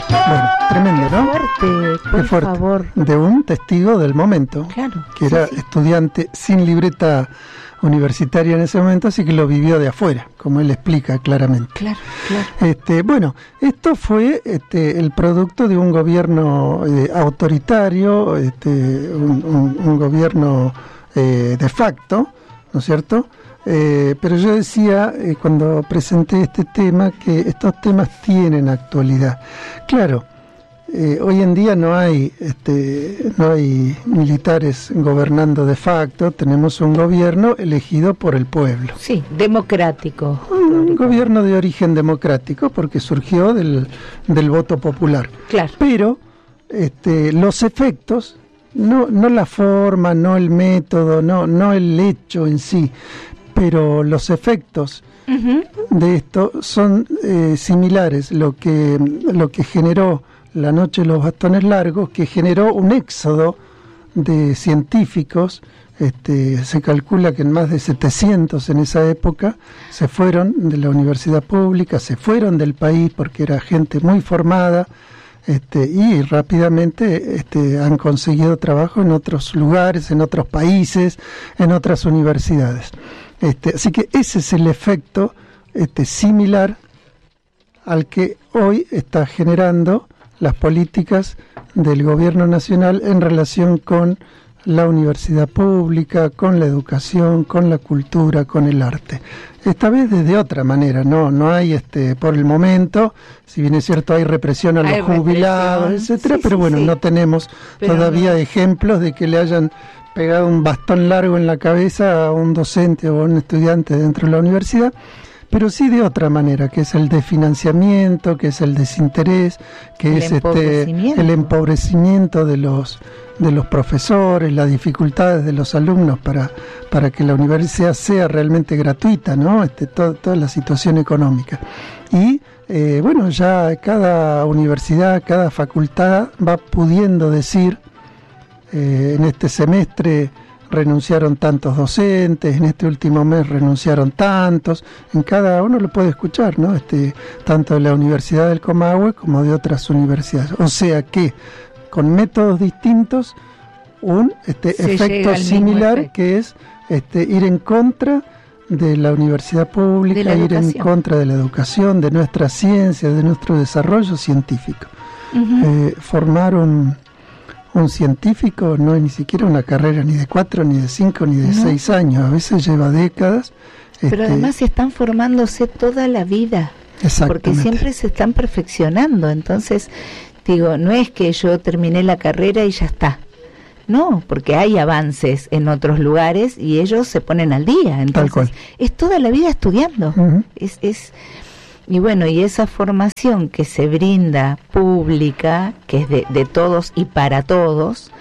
Bueno, tremendo, ¿no? Fuerte, por Qué fuerte. favor. De un testigo del momento, Claro. que era sí. estudiante sin libreta universitaria en ese momento, así que lo vivió de afuera, como él explica claramente. Claro, claro. Bueno, esto fue el producto de un gobierno autoritario, un gobierno de facto, ¿no es cierto? Pero yo decía cuando presenté este tema que estos temas tienen actualidad. Claro, hoy en día no hay militares gobernando de facto, tenemos un gobierno elegido por el pueblo. Sí, democrático. Un gobierno de origen democrático porque surgió del voto popular. Claro. Pero los efectos, no la forma, no el método, no el hecho en sí, pero los efectos de esto son similares. Lo que generó la noche de los bastones largos, que generó un éxodo de científicos. Se calcula que en más de 700 en esa época se fueron de la universidad pública, se fueron del país porque era gente muy formada, y rápidamente han conseguido trabajo en otros lugares, en otros países, en otras universidades. Así que ese es el efecto similar al que hoy está generando las políticas del gobierno nacional en relación con la universidad pública, con la educación, con la cultura, con el arte. Esta vez desde otra manera, no hay por el momento, si bien es cierto hay represión a los jubilados, etcétera, sí, pero sí, bueno, sí. no tenemos todavía ejemplos de que le hayan pegado un bastón largo en la cabeza a un docente o a un estudiante dentro de la universidad, pero sí de otra manera, que es el desfinanciamiento, que es el desinterés, que es el empobrecimiento de los profesores, las dificultades de los alumnos para que la universidad sea realmente gratuita, ¿no? Toda la situación económica. Y bueno, ya cada universidad, cada facultad va pudiendo decir, en este semestre renunciaron tantos docentes, en este último mes renunciaron tantos, en cada uno lo puede escuchar, ¿no? Tanto de la Universidad del Comahue como de otras universidades. O sea que con métodos distintos, un efecto similar, que es ir en contra de la universidad pública, ir en contra de la educación, de nuestra ciencia, de nuestro desarrollo científico. Formar un científico no es ni siquiera una carrera ni de 4, ni de 5, ni de 6 años, a veces lleva décadas. Pero además están formándose toda la vida, porque siempre se están perfeccionando. Entonces, digo, no es que yo terminé la carrera y ya está. No, porque hay avances en otros lugares y ellos se ponen al día. Entonces, es toda la vida estudiando. Y bueno, y esa formación que se brinda pública, que es de todos y para todos,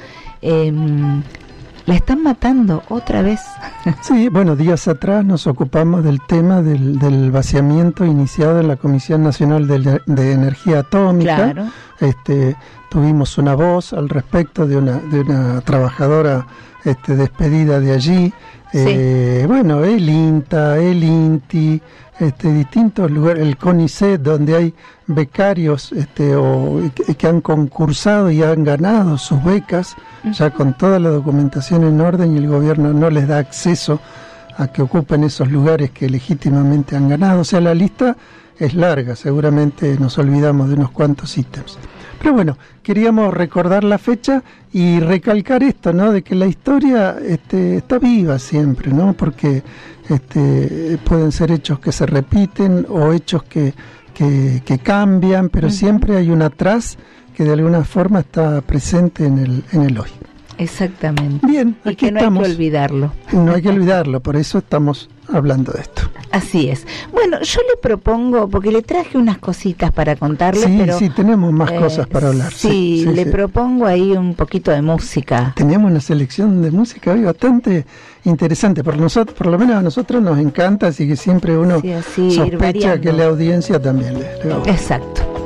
la están matando otra vez. Sí, bueno, días atrás nos ocupamos del tema del vaciamiento iniciado en la Comisión Nacional de Energía Atómica. Claro. Tuvimos una voz al respecto de una trabajadora despedida de allí. Bueno, el INTA, el INTI, distintos lugares, el CONICET, donde hay becarios que han concursado y han ganado sus becas, ya con toda la documentación en orden, y el gobierno no les da acceso a que ocupen esos lugares que legítimamente han ganado. O sea, la lista es larga, seguramente nos olvidamos de unos cuantos ítems. Pero bueno, queríamos recordar la fecha y recalcar esto, ¿no? De que la historia está viva siempre, ¿no? Porque pueden ser hechos que se repiten o hechos que cambian, pero siempre hay un atrás que de alguna forma está presente en el hoy. Exactamente. Bien, y aquí que no estamos. hay que olvidarlo. No hay que olvidarlo, por eso estamos hablando de esto. Así es. Bueno, yo le propongo, porque le traje unas cositas para contarle, pero... Sí, tenemos más cosas para hablar. Sí, le propongo ahí un poquito de música. Teníamos una selección de música hoy bastante interesante, por lo menos a nosotros nos encanta, así que siempre uno sospecha que la audiencia también le va a gustar. Exacto.